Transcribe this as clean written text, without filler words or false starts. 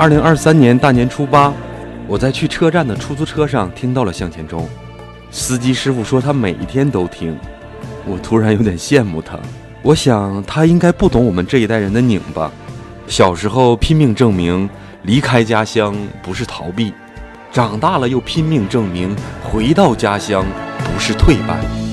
2023年大年初8，我在去车站的出租车上听到了向前冲，司机师傅说他每一天都听，我突然有点羡慕他。我想他应该不懂我们这一代人的拧巴，小时候拼命证明离开家乡不是逃避，长大了又拼命证明回到家乡不是退败。